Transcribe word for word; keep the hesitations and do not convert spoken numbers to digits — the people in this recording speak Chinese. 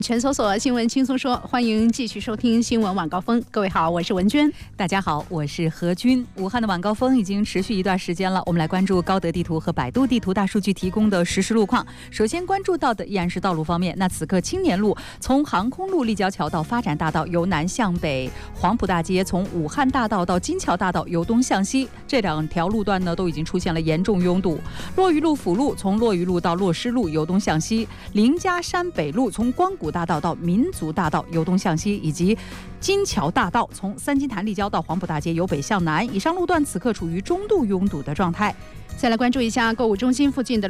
全搜索新闻轻松说，欢迎继续收听新闻晚高峰。各位好，我是文娟。 大家好，我是何军。武汉的晚高峰已经持续一段时间了，我们来关注高德地图和百度地图大数据提供的实时路况。首先关注到的依然是道路方面，那此刻青年路从航空路立交桥到发展大道由南向北，黄埔大街从武汉大道到金桥大道由东向西，这两条路段呢都已经出现了严重拥堵。落鱼路辅路从落鱼路到落师路由东向西，林家山北路从光谷大道到民族大道由东向西，以及金桥大道从三金潭立交到黄埔大街由北向南，以上路段此刻处于中度拥堵的状态。 再来关注一下购物中心附近的